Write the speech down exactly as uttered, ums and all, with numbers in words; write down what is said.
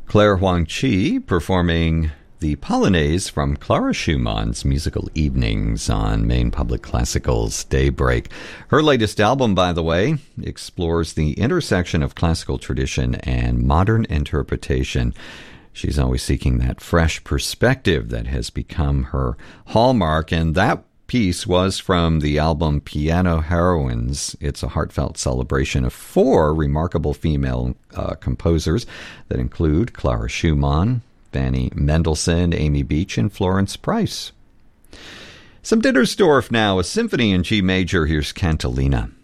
Claire Huang-Chi performing the Polonaise from Clara Schumann's Musical Evenings on Maine Public Classical's Daybreak. Her latest album, by the way, explores the intersection of classical tradition and modern interpretation. She's always seeking that fresh perspective that has become her hallmark, and that piece was from the album Piano Heroines. It's a heartfelt celebration of four remarkable female uh, composers that include Clara Schumann, Fanny Mendelssohn, Amy Beach, and Florence Price. Some Dittersdorf now, a symphony in G major. Here's Cantilena.